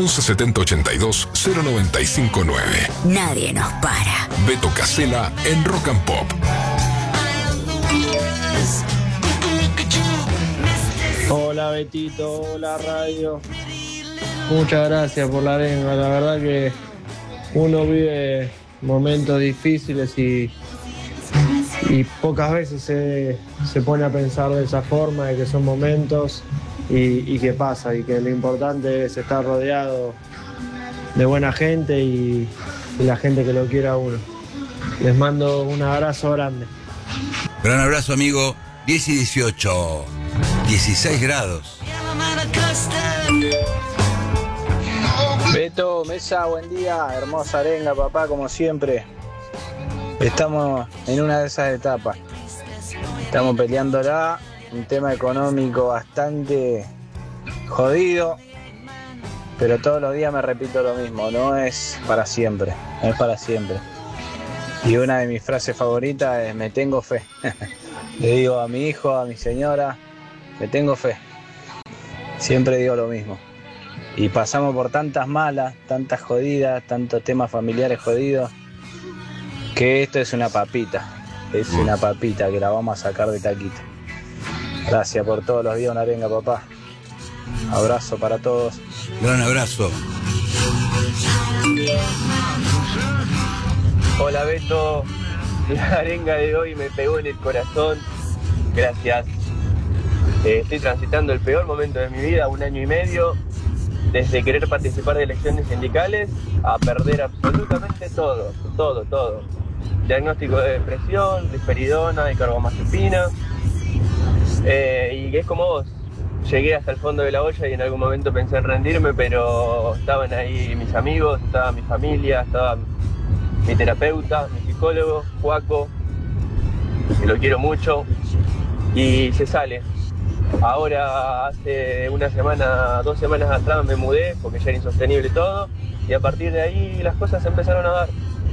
11 70 82 0959. Nadie nos para. Beto Casella en Rock and Pop. Hola Betito, hola radio. Muchas gracias por la arenga. La verdad que uno vive momentos difíciles y pocas veces se pone a pensar de esa forma, de que son momentos y que pasa, y que lo importante es estar rodeado de buena gente y la gente que lo quiera a uno. Les mando un abrazo grande. Gran abrazo, amigo. 10 y 18, 16 grados. Beto, Mesa, buen día. Hermosa arenga, papá, como siempre. Estamos en una de esas etapas. Estamos peleándola. Un tema económico bastante jodido. Pero todos los días me repito lo mismo. No es para siempre. No es para siempre. Y una de mis frases favoritas es: me tengo fe. Le digo a mi hijo, a mi señora, me tengo fe. Siempre digo lo mismo. Y pasamos por tantas malas, tantas jodidas, tantos temas familiares jodidos, que esto es una papita. Es una papita que la vamos a sacar de taquito. Gracias por todos los días una arenga, papá. Abrazo para todos. Gran abrazo. Hola Beto, la arenga de hoy me pegó en el corazón. Gracias. Estoy transitando el peor momento de mi vida, 1 año y medio, desde querer participar de elecciones sindicales a perder absolutamente todo. Diagnóstico de depresión, risperidona, de carbamazepina. Y es como vos, llegué hasta el fondo de la olla y en algún momento pensé en rendirme, pero estaban ahí mis amigos, estaba mi familia, estaba mi terapeuta, mi psicólogo, Juaco, que lo quiero mucho, y se sale. Ahora hace 2 semanas atrás me mudé porque ya era insostenible todo, y a partir de ahí las cosas se empezaron a dar.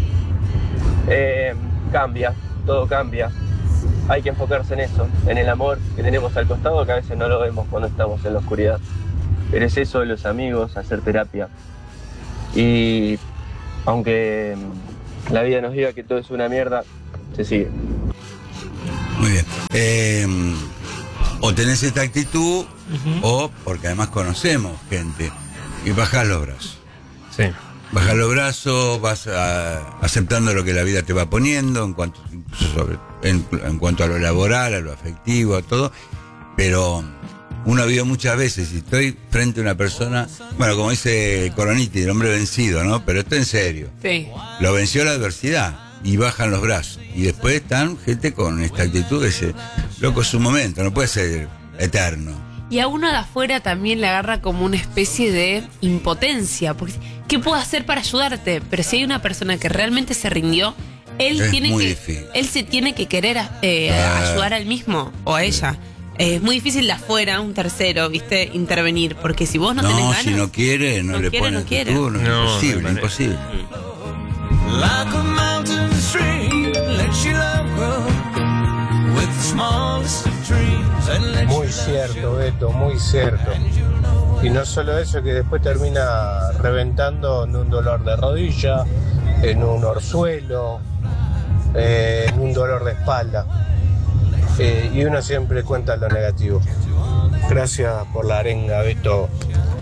Cambia, todo cambia. Hay que enfocarse en eso, en el amor que tenemos al costado, que a veces no lo vemos cuando estamos en la oscuridad. Pero es eso, los amigos, hacer terapia. Y aunque la vida nos diga que todo es una mierda, se sigue. Muy bien. O tenés esta actitud, o porque además conocemos gente, y bajás los brazos. Sí. Bajás los brazos, vas aceptando lo que la vida te va poniendo, en cuanto a lo laboral, a lo afectivo, a todo. Pero uno vio muchas veces, y estoy frente a una persona, bueno, como dice Coroniti, el hombre vencido, ¿no? Pero esto en serio. Sí. Lo venció la adversidad y bajan los brazos. Y después están gente con esta actitud que dice, loco, es un momento, no puede ser eterno. Y a uno de afuera también le agarra como una especie de impotencia, porque ¿qué puedo hacer para ayudarte? Pero si hay una persona que realmente se rindió, él se tiene que querer ayudar a él mismo o a ella. Es muy difícil de afuera, un tercero, ¿viste? Intervenir, porque si vos no tenés ganas... si no quiere, no le pone actitud, imposible. Like a mountain stream, let your love grow with the smallest of dreams and let Muy cierto, Beto, muy cierto. Y no solo eso, que después termina reventando en un dolor de rodilla, en un orzuelo, en un dolor de espalda. Y uno siempre cuenta lo negativo. Gracias por la arenga, Beto.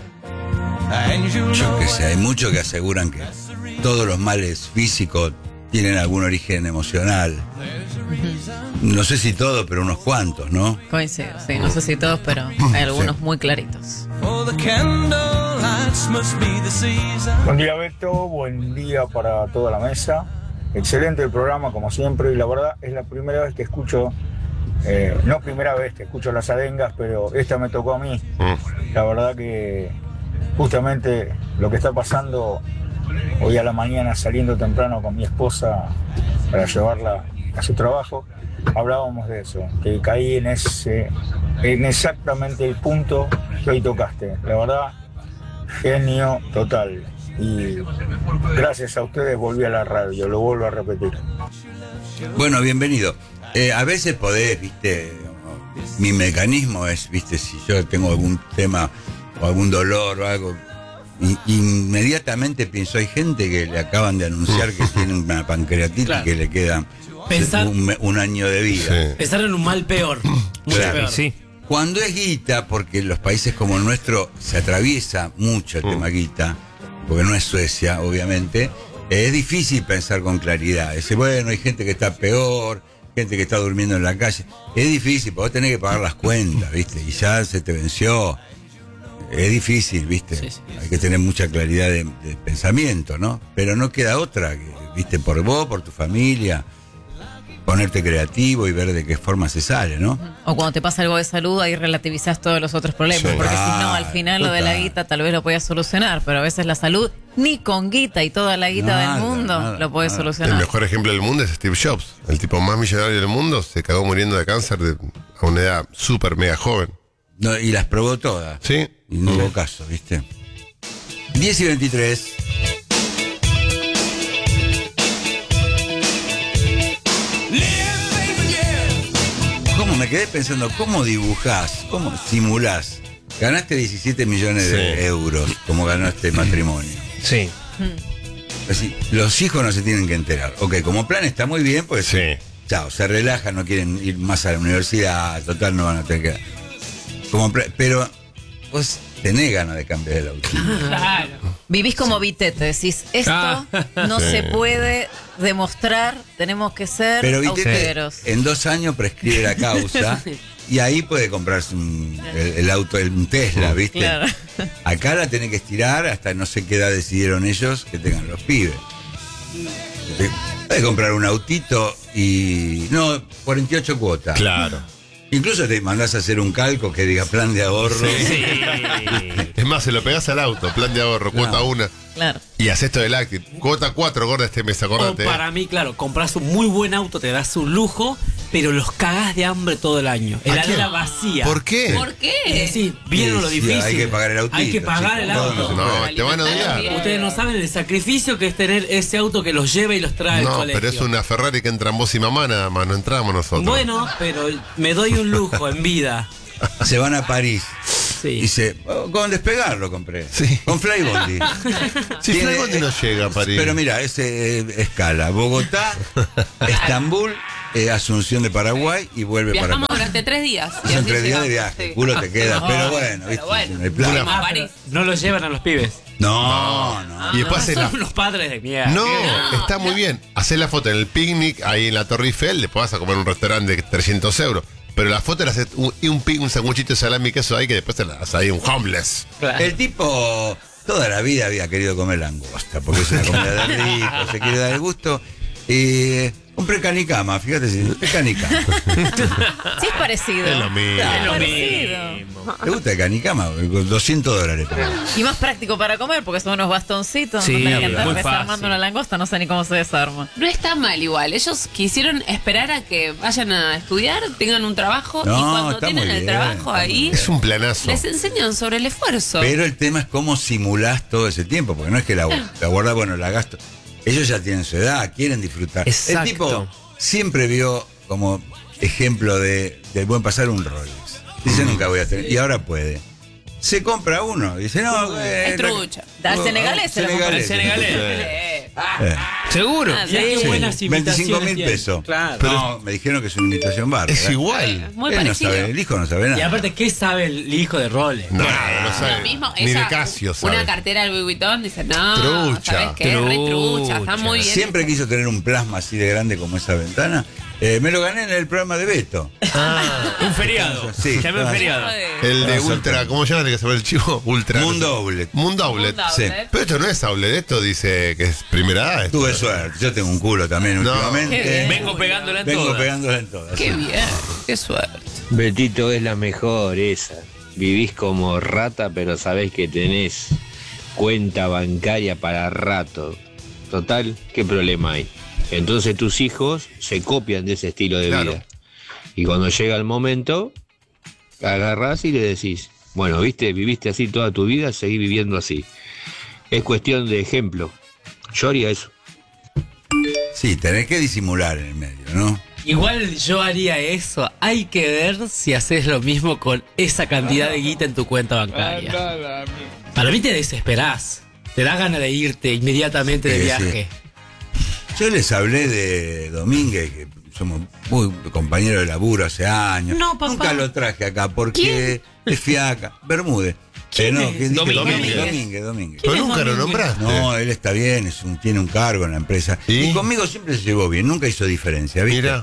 Yo que sé, hay muchos que aseguran que todos los males físicos tienen algún origen emocional. No sé si todos, pero unos cuantos, ¿no? Coincido, sí, no sé si todos, pero hay algunos muy claritos. Buen día, Beto, buen día para toda la mesa. Excelente el programa, como siempre, y la verdad es la primera vez que escucho, no primera vez que escucho las arengas, pero esta me tocó a mí. La verdad que justamente lo que está pasando hoy a la mañana, saliendo temprano con mi esposa para llevarla a su trabajo, hablábamos de eso, que caí en exactamente el punto que hoy tocaste. La verdad, genio total. Y gracias a ustedes volví a la radio, lo vuelvo a repetir. Bueno, bienvenido. A veces podés, viste, mi mecanismo es, viste, si yo tengo algún tema o algún dolor o algo, inmediatamente pienso, hay gente que le acaban de anunciar que tiene una pancreatitis y que le queda un año de vida. Pensar en un mal peor. Mucho peor. Sí. Cuando es guita, porque en los países como el nuestro se atraviesa mucho el tema guita, porque no es Suecia, obviamente, es difícil pensar con claridad. Dice, bueno, hay gente que está peor, gente que está durmiendo en la calle. Es difícil, porque vos tenés que pagar las cuentas, ¿viste? Y ya se te venció. Es difícil, ¿viste? Sí. Hay que tener mucha claridad de pensamiento, ¿no? Pero no queda otra, ¿viste? Por vos, por tu familia, ponerte creativo y ver de qué forma se sale, ¿no? O cuando te pasa algo de salud, ahí relativizás todos los otros problemas. Sí. Porque si no, al final lo de la guita tal vez lo podías solucionar, pero a veces la salud, ni con guita y toda la guita del mundo, lo podés solucionar. El mejor ejemplo del mundo es Steve Jobs, el tipo más millonario del mundo, se cagó muriendo de cáncer a una edad súper mega joven. No, y las probó todas. Sí. Y no hubo caso, ¿viste? 10:23. ¿Cómo me quedé pensando? ¿Cómo dibujás? ¿Cómo simulás? Ganaste 17 millones de euros, como ganó este matrimonio. Sí. Así, los hijos no se tienen que enterar. Ok, como plan está muy bien, pues chao, se relajan, no quieren ir más a la universidad, total no van a tener que... Pero vos tenés ganas de cambiar el auto. Claro. Vivís como Vitete, decís, esto no se puede demostrar, tenemos que ser austeros. En 2 años prescribe la causa y ahí puede comprarse el auto, un Tesla, ¿viste? Claro. Acá la tenés que estirar hasta no sé qué edad decidieron ellos que tengan los pibes. Puedes comprar un autito y... No, 48 cuotas. Claro. Incluso te mandás a hacer un calco que diga plan de ahorro. Sí. Es más, se lo pegás al auto, plan de ahorro, cuota 1. Claro. Y haces esto del Active. Cuota 4, gorda este mes, acordate. O para mí, claro, compras un muy buen auto, te das un lujo, pero los cagás de hambre todo el año. Heladera vacía. ¿Por qué? ¿Por qué? Sí, vieron lo difícil. Hay que pagar el autito. Hay que pagar el auto. No, te van a odiar. Ustedes no saben el sacrificio que es tener ese auto que los lleva y los trae al colegio. Pero es una Ferrari que entran vos y mamá nada más, no entramos nosotros. Bueno, pero me doy un lujo en vida. Se van a París. Sí. Dice, con Despegar lo compré. Sí. Con Flybondi. Sí, Flybondi no llega a París. Pero mira, es escala. Bogotá, Estambul, Asunción de Paraguay y vuelve para Viajamos durante 3 días. Son 3 días de viaje. Sí. Culo te queda. Pero bueno, ¿viste? No lo llevan a los pibes. No. Y después son unos padres de mierda. No, está muy bien. Hacer la foto en el picnic ahí en la Torre Eiffel, después vas a comer en un restaurante de 300 euros. Pero la foto la haces un sanguchito de salami y queso ahí que después te la das ahí un homeless. Claro. El tipo toda la vida había querido comer langosta, porque es una comida de rico, se quiere dar el gusto. Compré canicama, fíjate si es canicama. Sí, es parecido. Es lo mismo. Es lo mismo. ¿Te gusta el canicama? $200. Y más práctico para comer, porque son unos bastoncitos. Sí, no tenés que andar muy desarmando fácil. una langosta, no sé ni cómo se desarma. No está mal igual. Ellos quisieron esperar a que vayan a estudiar, tengan un trabajo No, y cuando está tienen muy el bien, trabajo ahí Es un planazo. les enseñan sobre el esfuerzo. Pero el tema es cómo simulás todo ese tiempo, porque no es que la guardás, bueno, la gasto. Ellos ya tienen su edad, quieren disfrutar. Exacto. El tipo siempre vio como ejemplo de buen pasar un Rolex. Dice, nunca voy a tener. Y ahora puede. Se compra uno. Dice, no. Es trucha. Al senegalés se lo compró. Al senegalés. ¿Seguro? Mirá qué buenas imitaciones 25.000 tiene. pesos. Claro. No, me dijeron que es una imitación bárbara. Es igual. Muy Él no parecido. sabe, el hijo no sabe Y nada. aparte, ¿qué sabe el hijo de Rolex? No, no sabe. Lo mismo, Ni de esa, Casio sabe. una cartera del Louis Vuitton, dice, no, Trucha. ¿sabes qué? Re trucha, está muy bien. Siempre quiso tener un plasma así de grande como esa ventana. Me lo gané en el programa de Beto. Un feriado. Sí. Llamé un feriado. El de No, Ultra, ¿cómo llama el que se ve el chivo? Ultra. Mundo Outlet. Mundo Outlet. Mundo Sí. Outlet. Pero esto no es Outlet, esto dice que es primera A. esto. Tuve suerte. Yo tengo un culo también No. últimamente. Qué bien. Vengo pegándola en Vengo todas. pegándola en todas. Qué bien, qué suerte. Betito, es la mejor esa. Vivís como rata, pero sabés que tenés cuenta bancaria para rato. Total, ¿qué problema hay? Entonces tus hijos se copian de ese estilo de Claro. vida. Y cuando llega el momento, agarrás y le decís, bueno, viste, viviste así toda tu vida, seguí viviendo así. Es cuestión de ejemplo. Yo haría eso. Sí, tenés que disimular en el medio, ¿no? Igual yo haría eso. Hay que ver si haces lo mismo con esa cantidad de guita en tu cuenta bancaria. Para mí te desesperás. Te da ganas de irte inmediatamente de viaje. Sí. Yo les hablé de Domínguez, que somos muy compañeros de laburo hace años. No, papá. Nunca lo traje acá porque es fiaca. Bermúdez. Domínguez. Pero nunca lo nombraste. No, él está bien, tiene un cargo en la empresa. Y conmigo siempre se llevó bien, nunca hizo diferencia, ¿viste? Mira.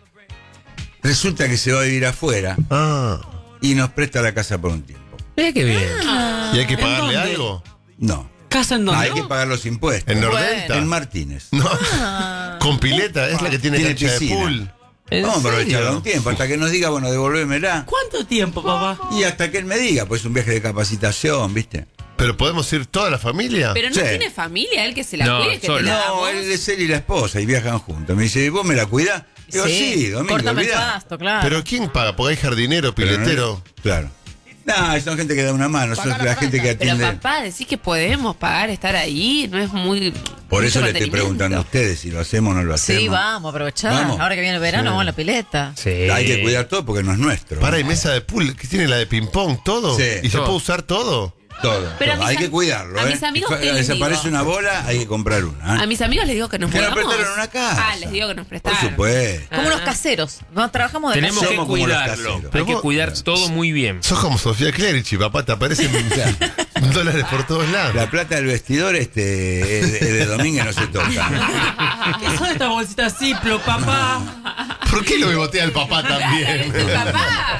Resulta que se va a vivir afuera y nos presta la casa por un tiempo. Mira qué bien. ¿Y hay que pagarle algo? No. ¿Casa en dónde? Hay que pagar los impuestos. ¿En Nordelta? En Martínez. No. Con pileta, es la que tiene cancha de pool. Vamos a aprovecharla un tiempo, hasta que nos diga, bueno, devolvémela. ¿Cuánto tiempo, papá? Y hasta que él me diga, pues es un viaje de capacitación, ¿viste? ¿Pero podemos ir toda la familia? Pero no tiene familia, él que se la cuide, que te la da vos. Él es él y la esposa y viajan juntos. Me dice, ¿vos me la cuidás? Digo, sí, Domingo, córtame el olvidá. pasto, claro. ¿Pero quién paga? Porque hay jardinero, piletero. Claro. No, son gente que da una mano, son la gente que Pero atiende. papá, decís que podemos pagar estar ahí, no es muy... Por eso mucho le estoy preguntando a ustedes si lo hacemos o no lo hacemos. Sí, vamos a aprovechar. Vamos. Ahora que viene el verano, vamos a la pileta. Sí. Hay que cuidar todo porque no es nuestro. Para, ¿y mesa de pool? ¿Qué tiene la de ping-pong? ¿Todo? Sí. ¿Y se Todo. puede usar todo? Todo. Pero todo. a Hay mis que cuidarlo, a mis amigos, ¿qué les Desaparece digo? una bola, hay que comprar una. A mis amigos les digo que nos Que nos mudamos. prestaron una casa. Les digo que nos Por prestaron. supuesto. Como unos caseros. No, trabajamos de Tenemos que Somos como los cuidarlo. caseros. Hay que cuidar todo muy bien. Sos como Sofía Clerici, papá, te aparecen dólares por todos lados. La plata del vestidor es de Domínguez, no se toca. ¿Qué son estas bolsitas Ziplo, papá? ¿Por qué lo bebotea el papá también? Papá.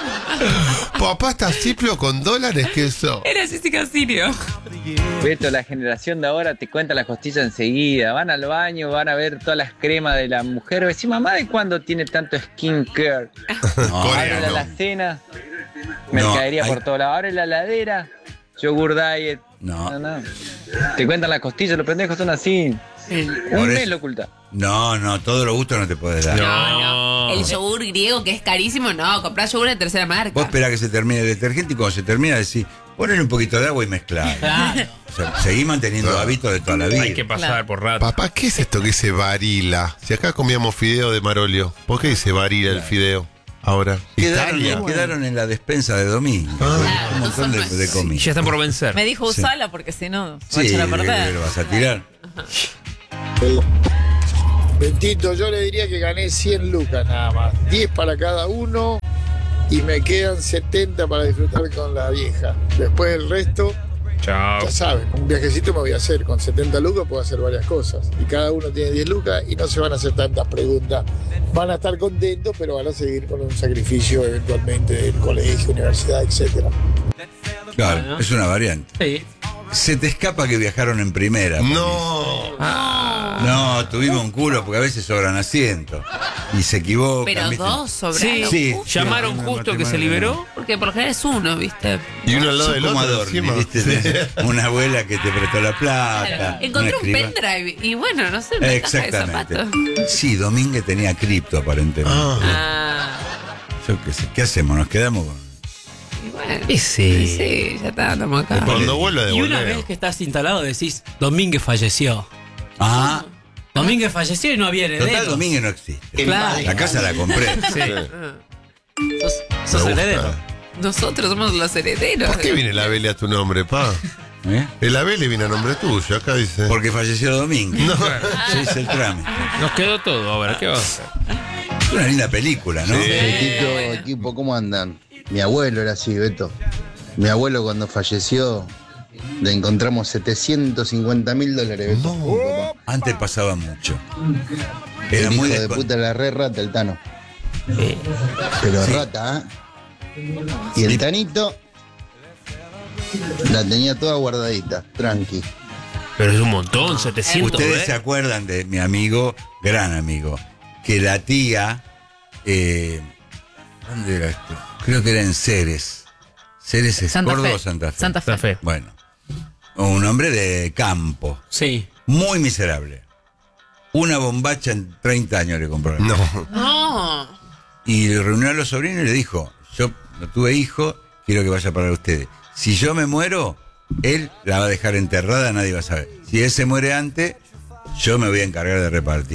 Papá está ciplo con dólares, ¿qué eso? Era Jessica Sirio. Beto, la generación de ahora te cuenta las costillas enseguida. Van al baño, van a ver todas las cremas de la mujer. Decís, mamá, ¿de cuándo tiene tanto skincare? Abre la alacena, mercadería por todo lado. Abre la heladera, yogur diet. No. Te cuentan las costillas, los pendejos son así. Un mes lo oculta. No, todos los gustos no te puedes dar. No. El yogur griego que es carísimo, no. Comprás yogur de tercera marca. Vos esperás que se termine el detergente y cuando se termina decís, ponle un poquito de agua y mezclar. Claro. O sea, seguí manteniendo hábitos de toda la vida. Hay que pasar por rato. Papá, ¿qué es esto que dice varila? Si acá comíamos fideo de Marolio, ¿por qué dice varila el fideo? Ahora, Quedaron en la despensa de Domingo. Un montón de comida. Ya están por vencer. Me dijo usala porque si no, va a Sí, echar a perder. lo vas a tirar. Betito, yo le diría que gané 100 lucas nada más. 10 para cada uno y me quedan 70 para disfrutar con la vieja. Después el resto, chao. Ya saben, un viajecito me voy a hacer. Con 70 lucas puedo hacer varias cosas. Y cada uno tiene 10 lucas y no se van a hacer tantas preguntas. Van a estar contentos, pero van a seguir con un sacrificio eventualmente del colegio, universidad, etcétera. Claro, es una variante. Sí. Se te escapa que viajaron en primera. No. No, tuvimos un culo porque a veces sobran asientos. Y se equivocan. Pero ¿viste? dos sobraron. Sí. ¿Llamaron justo que se liberó? Porque por lo general es uno, ¿viste? Y uno al lado del como otro Adorni, encima. ¿viste? Una abuela que te prestó la plata. Claro. una Encontré un escriba- pendrive y bueno, no sé, una caja de Exactamente. zapatos. Sí, Domínguez tenía cripto aparentemente. Yo qué sé, ¿qué hacemos? ¿Nos quedamos con...? Y bueno, Sí, ya está, estamos acá. Cuando vuelva de Y una volver. vez que estás instalado decís, Domínguez falleció. Ah, Domínguez falleció y no había herederos. total, Domínguez no existe. Claro. La casa la compré. Sos Me heredero. gusta. Nosotros somos los herederos. ¿Por qué viene la Bele a tu nombre, pa? El Abele viene a nombre tuyo, acá dice. Porque falleció Domínguez. No. Se hizo el trámite. Nos quedó todo ahora, ¿qué va a hacer? Es una linda película, ¿no? Betito, equipo, ¿cómo andan? Mi abuelo era así, Beto. Mi abuelo cuando falleció le encontramos $750.000, Beto. Papá. Antes pasaba mucho. El Era hijo muy de puta la re rata, el Tano. Pero Sí. rata, ¿eh? Y el Tanito la tenía toda guardadita, tranqui. Pero es un montón, 700. Ustedes se acuerdan de mi amigo, gran amigo, que la tía, ¿dónde era esto? Creo que era en Ceres. ¿Ceres es Santa Córdoba Fe. o Santa Fe? Santa Fe. Bueno, un hombre de campo. Sí. Muy miserable. Una bombacha en 30 años le compró. No. No. Y reunió a los sobrinos y le dijo, yo no tuve hijo, quiero que vaya para ustedes. Si yo me muero, él la va a dejar enterrada, nadie va a saber. Si él se muere antes, yo me voy a encargar de repartir.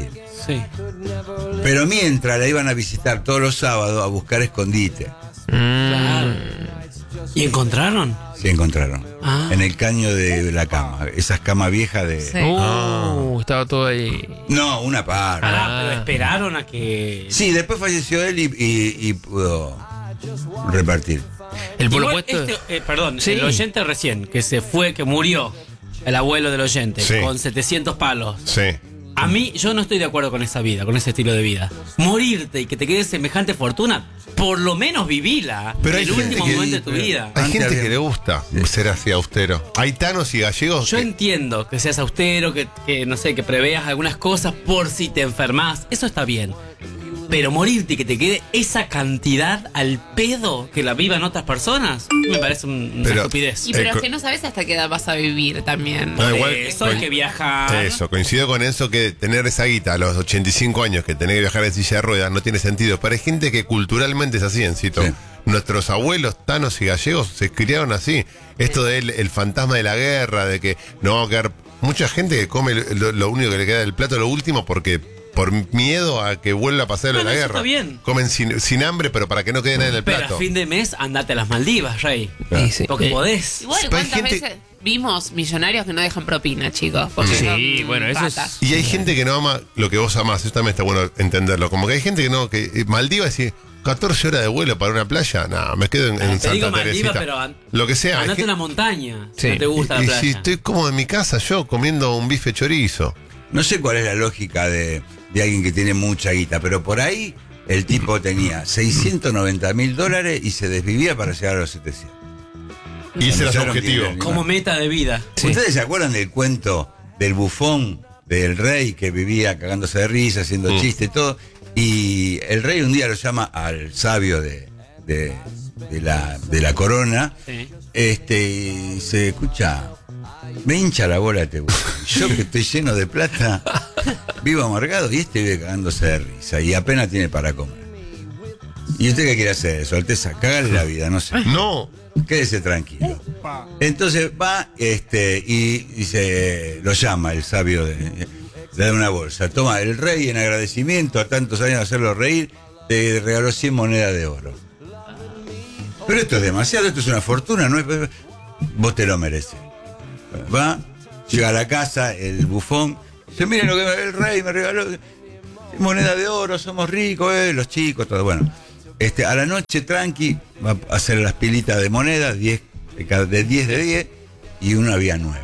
Sí. Pero mientras la iban a visitar todos los sábados a buscar escondite. Claro. ¿Y encontraron? Sí, encontraron. Ah. En el caño de la cama. Esas camas viejas de... Sí. Estaba todo ahí. No, una parte. Pero esperaron a que... Sí, después falleció él y pudo repartir. El polo Igual puesto. perdón, Sí. el oyente recién, que se fue, que murió, el abuelo del oyente, Sí. con 700 palos. Sí. A mí, yo no estoy de acuerdo con esa vida, con ese estilo de vida. Morirte y que te quede semejante fortuna, por lo menos vivila. Pero hay el gente último que- momento de tu vida. Hay gente que le gusta ser así austero. Hay tanos y gallegos. Yo entiendo que seas austero, que no sé, que preveas algunas cosas por si te enfermas. Eso está bien. Pero morirte y que te quede esa cantidad al pedo que la vivan otras personas, me parece una Pero- estupidez. Y pero es que no sabes hasta qué edad vas a vivir también. No, igual- Eso hay que viajar. Eso, coincido con eso, que tener esa guita a los 85 años, que tener que viajar en silla de ruedas, no tiene sentido. Pero hay gente que culturalmente es así, Encito. Sí. Nuestros abuelos tanos y gallegos se criaron así. Esto del fantasma de la guerra, de que no va a quedar... Mucha gente que come lo único que le queda del plato, lo último, porque por miedo a que vuelva a pasar lo de la Eso guerra. está bien. Comen sin hambre, pero para que no quede nada en el Pero plato. a fin de mes andate a las Maldivas, Rey. Sí, sí. Porque podés. Igual, Pero hay ¿cuántas gente- veces vimos millonarios que no dejan propina, chicos? Porque Sí, son bueno, eso es- ratas. Y hay gente que no ama lo que vos amás, eso también está bueno entenderlo. Como que hay gente que no, que Maldivas y 14 horas de vuelo para una playa, no, me quedo en Te Santa digo Teresita. Maldivas, pero Lo que sea. andate es que- a una montaña. Sí. Si no te gusta y la si playa. estoy cómodo en mi casa, yo comiendo un bife chorizo. No sé cuál es la lógica de alguien que tiene mucha guita, pero por ahí el tipo tenía $690.000 y se desvivía para llegar a los 700. Y ese era su Empezaron objetivo. bien, Como meta de vida. ¿Ustedes se acuerdan del cuento del bufón del rey que vivía cagándose de risa, haciendo chistes y todo? Y el rey un día lo llama al sabio de la corona. Sí. Y se escucha, me hincha la bola este bufón. Yo que estoy lleno de plata, vivo amargado y este vive cagándose de risa y apenas tiene para comer. ¿Y usted qué quiere hacer, Su Alteza? Cágale la vida, no sé. No. Quédese tranquilo. Entonces va y lo llama el sabio, le da una bolsa. Toma, el rey en agradecimiento a tantos años de hacerlo reír, te regaló 100 monedas de oro. Pero esto es demasiado, esto es una fortuna, ¿no? Vos te lo mereces. Va, llega a la casa, el bufón, dice, miren lo que el rey me regaló, moneda de oro, somos ricos, los chicos, todo. Bueno, a la noche tranqui, va a hacer las pilitas de moneda, 10 de 10, y uno había 9.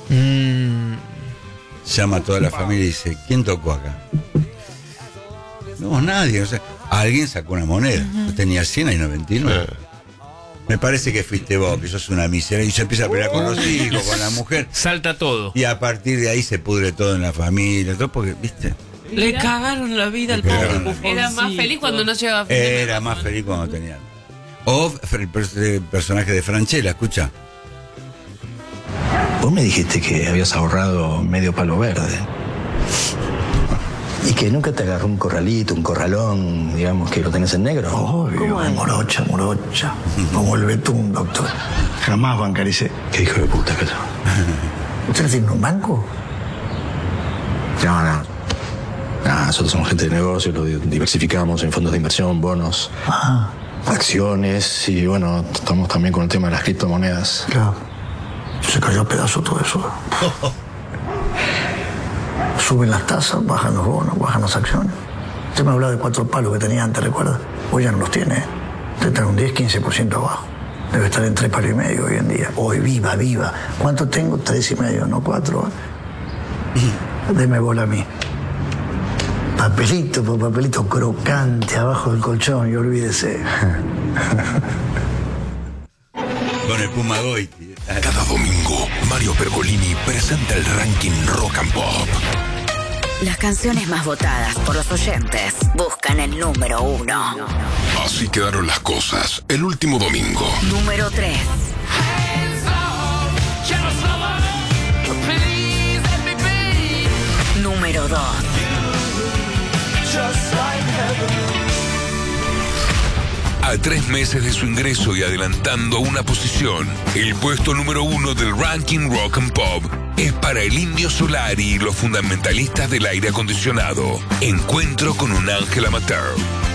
Llama a toda la familia y dice, ¿quién tocó acá? No, nadie, o sea, alguien sacó una moneda. Yo tenía 100 y 99. Me parece que fuiste vos, que sos una miseria. Y se empieza a pelear con los hijos, con la mujer. Salta todo. Y a partir de ahí se pudre todo en la familia, todo porque, ¿viste? Le cagaron la vida al pobre bufoncito. Era más feliz cuando no llegaba a fin de mes. Era más feliz cuando tenía. O el personaje de Franchella, escucha. Vos me dijiste que habías ahorrado medio palo verde. Y que nunca te agarró un corralito, un corralón, digamos, que lo tenés en negro. Obvio, morocha. Como el betún, doctor. Jamás bancaricé. ¿Qué hijo de puta que sos? ¿Usted tiene un banco? No. Nosotros somos gente de negocios, lo diversificamos en fondos de inversión, bonos, acciones y bueno, estamos también con el tema de las criptomonedas. Claro. Se cayó a pedazos todo eso. Suben las tasas, bajan los bonos, bajan las acciones. Usted me hablaba de 4 palos que tenía antes, ¿recuerda? Hoy ya no los tiene. Usted está un 10-15% abajo. Debe estar en 3 palos y medio hoy en día. Hoy, viva. ¿Cuánto tengo? 3,5, no 4. Deme bola a mí. Papelito por papelito crocante abajo del colchón y olvídese. Con el Puma Goiti. Cada domingo, Mario Pergolini presenta el ranking Rock and Pop. Las canciones más votadas por los oyentes buscan el número 1. Así quedaron las cosas el último domingo. Número 3. Número 2. A 3 meses de su ingreso y adelantando una posición, el puesto número 1 del ranking Rock and Pop es para el Indio Solari y los fundamentalistas del aire acondicionado. Encuentro con un ángel amateur.